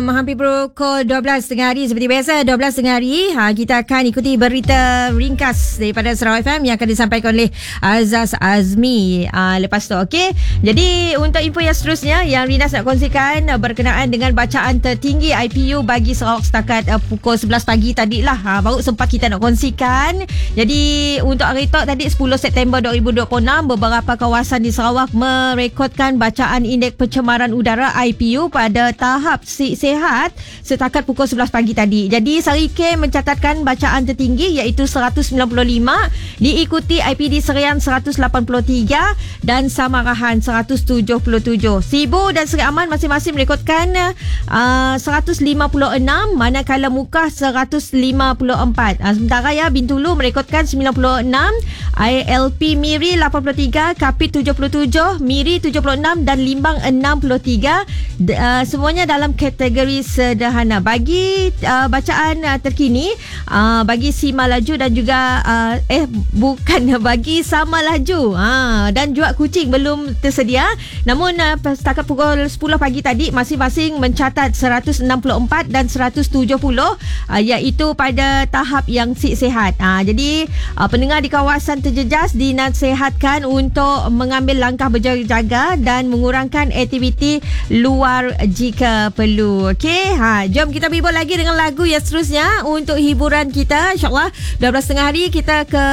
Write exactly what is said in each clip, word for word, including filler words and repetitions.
Hampir pukul dua belas tengah hari. Seperti biasa dua belas tengah hari, ha, kita akan ikuti berita ringkas daripada Sarawak F M yang akan disampaikan oleh Azaz Azmi ha, lepas tu. Okey, jadi untuk info yang seterusnya yang Rinas nak kongsikan uh, berkenaan dengan bacaan tertinggi I P U bagi Sarawak setakat uh, pukul sebelas pagi tadi lah, ha, baru sempat kita nak kongsikan. Jadi untuk hari tu tadi sepuluh September dua ribu dua puluh enam, beberapa kawasan di Sarawak merekodkan bacaan indeks pencemaran udara I P U pada tahap si sihat setakat pukul sebelas pagi tadi. Jadi Sarike mencatatkan bacaan tertinggi iaitu seratus sembilan puluh lima, diikuti I P D Serian seratus lapan puluh tiga dan Samarahan seratus tujuh puluh tujuh. Sibu dan Seri Aman masing-masing merekodkan uh, seratus lima puluh enam, manakala Mukah seratus lima puluh empat. Uh, sementara ya Bintulu merekodkan sembilan puluh enam, I L P Miri lapan puluh tiga, Kapit tujuh puluh tujuh, Miri tujuh puluh enam dan Limbang enam puluh tiga. Uh, semuanya dalam kategori sederhana. Bagi uh, bacaan uh, terkini uh, bagi Sima Laju dan juga uh, eh bukan bagi Sama Laju uh, dan juga Kuching belum tersedia. Namun uh, setakat pukul sepuluh pagi tadi masing-masing mencatat seratus enam puluh empat dan seratus tujuh puluh uh, iaitu pada tahap yang sihat. Uh, jadi uh, pendengar di kawasan terjejas dinasihatkan untuk mengambil langkah berjaga-jaga dan mengurangkan aktiviti luar jika perlu. Okey, ha, jom kita bibul lagi dengan lagu yang seterusnya untuk hiburan kita. InsyaAllah dua belas tengah hari kita ke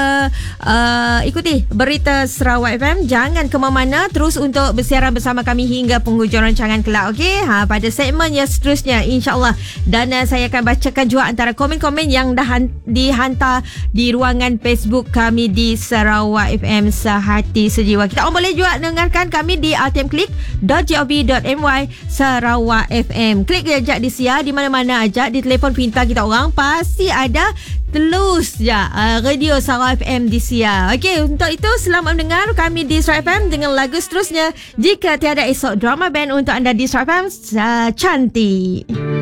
uh, ikuti berita Sarawak F M. Jangan ke mana-mana, terus untuk bersiaran bersama kami hingga penghujung rancangan kelak. Okey, ha, pada segmen yang seterusnya insyaAllah. Dan uh, saya akan bacakan juga antara komen-komen yang dah han- dihantar di ruangan Facebook kami di Sarawak F M Sehati Sejiwa. Kita orang boleh juga dengarkan kami di r t m klik dot gov dot m y Sarawak F M. Klik je di siar, di mana-mana aja di telefon pintar kita orang pasti ada telus je uh, radio Sarawak F M di siar. Okey, untuk itu selamat mendengar kami di Sarawak F M dengan lagu seterusnya. Jika tiada esok, drama band untuk anda di Sarawak F M uh, cantik.